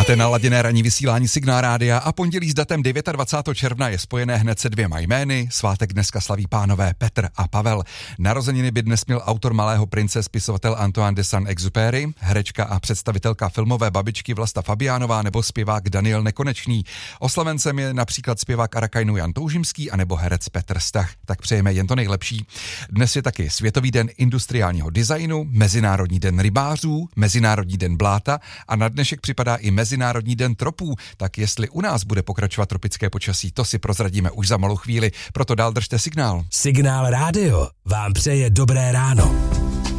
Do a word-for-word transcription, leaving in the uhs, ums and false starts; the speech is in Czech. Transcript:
Máte naladěné ranní vysílání Signál rádia a pondělí s datem dvacátého devátého června je spojené hned se dvěma jmény. Svátek dneska slaví pánové Petr a Pavel. Narozeniny by dnes měl autor Malého prince, spisovatel Antoine de Saint-Exupéry, herečka a představitelka filmové babičky Vlasta Fabiánová nebo zpěvák Daniel Nekonečný. Oslavencem je například zpěvák Arakajnu Jan Toužimský a nebo herec Petr Stach. Tak přejeme jen to nejlepší. Dnes je taky Světový den industriálního designu, Mezinárodní den rybářů, Mezinárodní den bláta a na dnešek připadá i Mezinárodní den tropů. Tak jestli u nás bude pokračovat tropické počasí, to si prozradíme už za malou chvíli. Proto dál držte Signál. Signál rádio vám přeje dobré ráno.